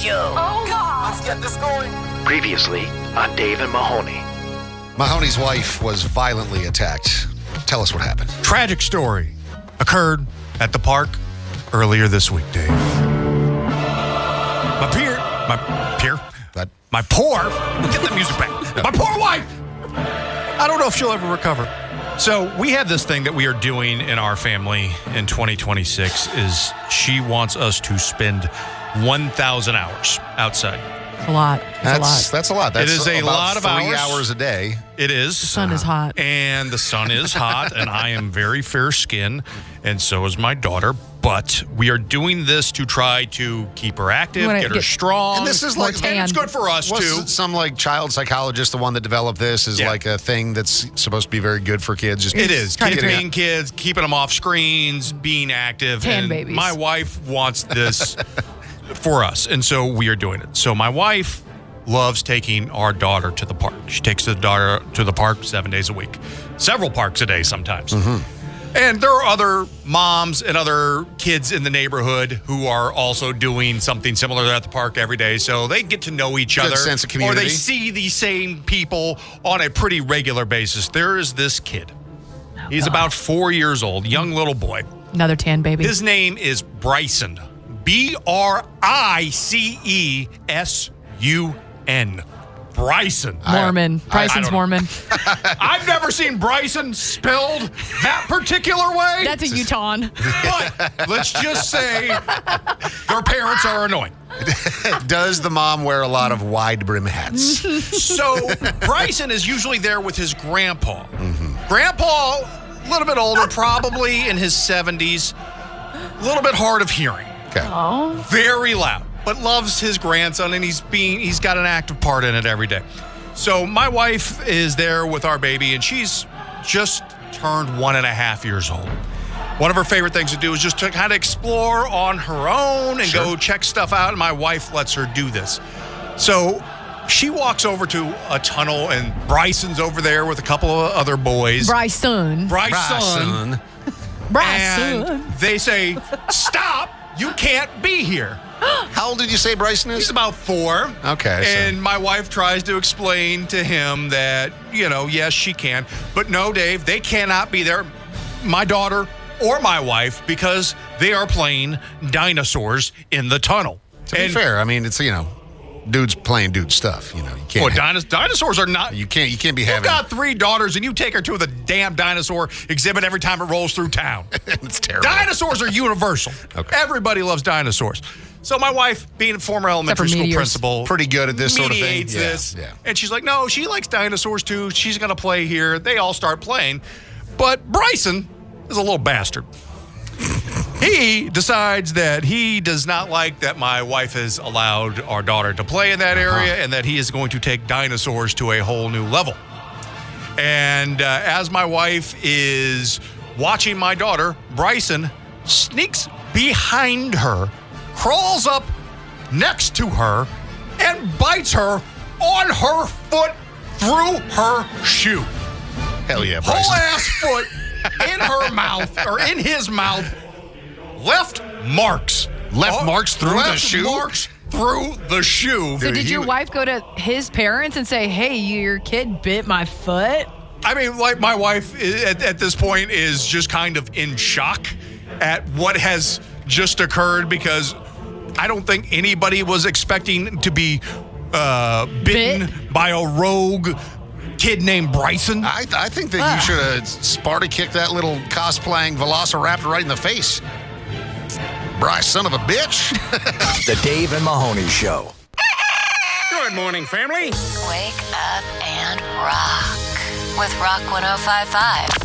Show. Oh, God. Let's get this going. Previously on Dave and Mahoney. Mahoney's wife was violently attacked. Tell us what happened. Tragic story occurred at the park earlier this week, Dave. My poor, get the music back. My poor wife. I don't know if she'll ever recover. So we have this thing that we are doing in our family in 2026 is she wants us to spend 1,000 hours outside. A lot. That's a lot. That's It is a about lot of 3 hours. hours a day. It is. The sun is hot. And the sun is hot, and I am very fair skinned, and so is my daughter. But we are doing this to try to keep her active, get her strong. And this is More like, tan. And it's good for us, too. Wasn't some like child psychologist, the one that developed this, is Yeah. like a thing that's supposed to be very good for kids. Just It is. Try to Keeping kids, keeping them off screens, being active. Tan and babies. My wife wants this for us, and so we are doing it. So my wife loves taking our daughter to the park. She takes the daughter to the park 7 days a week. Several parks a day sometimes. And there are other moms and other kids in the neighborhood who are also doing something similar at the park every day. So they get to know each Good other. sense of Or community. they see these same people on a pretty regular basis. There is this kid. He's about 4 years old, young little boy. Another tan baby. His name is Bryson. Briceun. Bryson. Mormon. Bryson's don't know. Mormon. I've never seen Bryson spelled that particular way. That's a Utah. But let's just say their parents are annoying. Does the mom wear a lot of wide brim hats? So Bryson is usually there with his grandpa. Grandpa, a little bit older, probably in his 70s, a little bit hard of hearing. Okay. Very loud, but loves his grandson, and he's got an active part in it every day. So my wife is there with our baby, and she's just turned 1.5 years old. One of her favorite things to do is just to kind of explore on her own and go check stuff out, and my wife lets her do this. So she walks over to a tunnel, and Bryson's over there with a couple of other boys. Bryson. Bryson. Bryson. And they say, "Stop! You can't be here." How old did you say Bryson is? He's about 4. Okay, so- And my wife tries to explain to him that, yes, she can. But no, Dave, they cannot be there, my daughter or my wife, because they are playing dinosaurs in the tunnel. To be fair, I mean, it's, dudes playing dude stuff. You can't. Well, dinosaurs are not. You can't be You've having. got 3 daughters, and you take her to the damn dinosaur exhibit every time it rolls through town. It's terrible. Dinosaurs are universal. Okay. Everybody loves dinosaurs. So my wife, being a former elementary school meteors. principal, Pretty good at this sort of thing. mediates Yeah, this. yeah. And she's like, no, she likes dinosaurs too. She's going to play here. They all start playing. But Bryson is a little bastard. He decides that he does not like that my wife has allowed our daughter to play in that area and that he is going to take dinosaurs to a whole new level. And as my wife is watching my daughter, Bryson sneaks behind her, crawls up next to her, and bites her on her foot through her shoe. Hell yeah, Bryson. Whole ass foot in her mouth, or in his mouth, left marks. Left marks through the Left shoe? marks through the shoe. So did your wife go to his parents and say, hey, your kid bit my foot? I mean, like, my wife at this point is just kind of in shock at what has just occurred, because I don't think anybody was expecting to be bitten by a rogue kid named Bryson. I think that you should have Sparta kicked that little cosplaying Velociraptor right in the face. Bryce, son of a bitch. The Dave and Mahoney Show. Good morning, family. Wake up and rock with Rock 105.5.